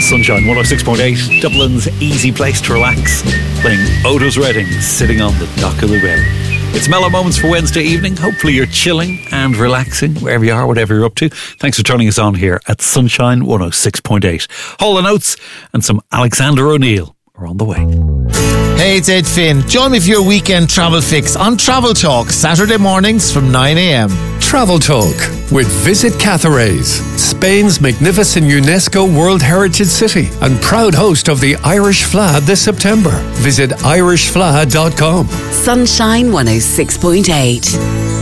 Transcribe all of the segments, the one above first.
Sunshine 106.8, Dublin's easy place to relax, playing Otis Redding, sitting on the dock of the bay. It's Mellow Moments for Wednesday evening. Hopefully you're chilling and relaxing wherever you are, whatever you're up to. Thanks for turning us on here at Sunshine 106.8. Hall & Oates and some Alexander O'Neill are on the way. Hey, it's Ed Finn. Join me for your weekend travel fix on Travel Talk, Saturday mornings from 9 a.m. Travel Talk with Visit Cathares, Spain's magnificent UNESCO World Heritage City and proud host of the Irish Fleadh this September. Visit irishfleadh.com. Sunshine 106.8.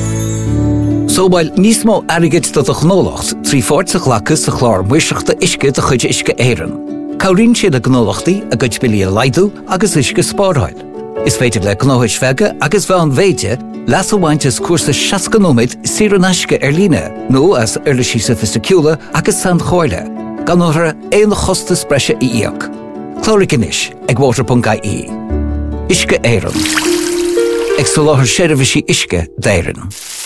So while nismo arigit to the gnolacht, 3/4 lacus the chlár muisach the iske the chud iske éireann. Kaurin siad a gnolachtaí a gud bilí a leidú agus iske spárhail. Is féidir le gnóis fege agus bhean véide las bhaintes cuasa 6 nóid siranasce líne, nó as eirlisí sophisticúla agus san choile, gan nóra éon chosta spreise íoc. Chlóricanis ag water.ie. Iske éireann. Ag soláthar séirevisí iske d'éireann.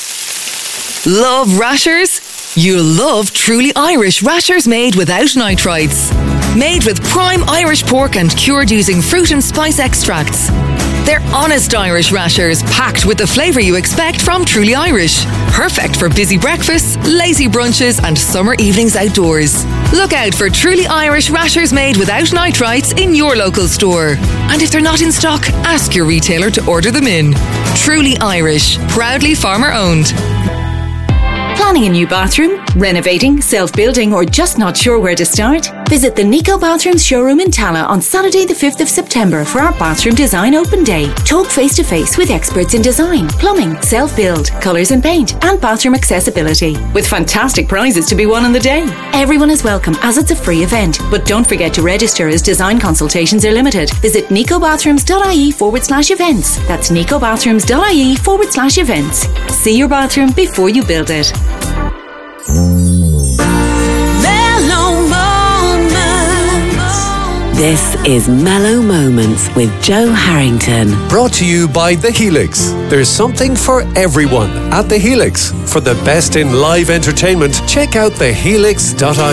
Love rashers? You'll love Truly Irish rashers made without nitrites. Made with prime Irish pork and cured using fruit and spice extracts. They're honest Irish rashers packed with the flavour you expect from Truly Irish. Perfect for busy breakfasts, lazy brunches and summer evenings outdoors. Look out for Truly Irish rashers made without nitrites in your local store. And if they're not in stock, ask your retailer to order them in. Truly Irish, proudly farmer owned. Planning a new bathroom, renovating, self-building, or just not sure where to start? Visit the Nico Bathrooms showroom in Tala on Saturday the 5th of September for our Bathroom Design Open Day. Talk face-to-face with experts in design, plumbing, self-build, colours and paint, and bathroom accessibility. With fantastic prizes to be won on the day. Everyone is welcome as it's a free event, but don't forget to register as design consultations are limited. Visit nicobathrooms.ie/events. That's nicobathrooms.ie/events. See your bathroom before you build it. This is Mellow Moments with Joe Harrington. Brought to you by The Helix. There's something for everyone at The Helix. For the best in live entertainment, check out thehelix.ie.